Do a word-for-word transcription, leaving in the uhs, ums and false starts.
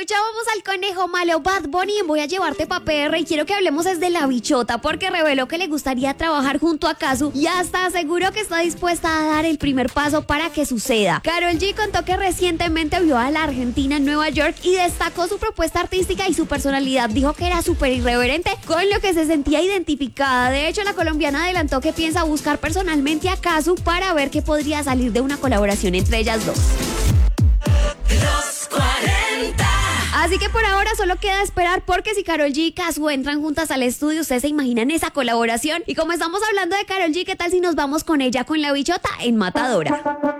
Escuchábamos al conejo malo Bad Bunny en Voy a llevarte pa' P R y quiero que hablemos desde la bichota porque reveló que le gustaría trabajar junto a Cazzu y hasta aseguró que está dispuesta a dar el primer paso para que suceda. Karol G contó que recientemente vio a la Argentina en Nueva York y destacó su propuesta artística y su personalidad. Dijo que era súper irreverente, con lo que se sentía identificada. De hecho, la colombiana adelantó que piensa buscar personalmente a Cazzu para ver qué podría salir de una colaboración entre ellas dos. Los cuarenta. Así que por ahora solo queda esperar porque si Karol G y Cazzu entran juntas al estudio, ustedes se imaginan esa colaboración. Y como estamos hablando de Karol G, ¿qué tal si nos vamos con ella con la bichota en Matadora?